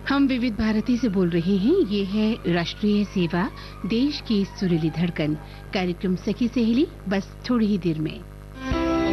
हम विविध भारती से बोल रहे हैं। ये है राष्ट्रीय सेवा, देश की सुरीली धड़कन। कार्यक्रम सखी सहेली बस थोड़ी ही देर में।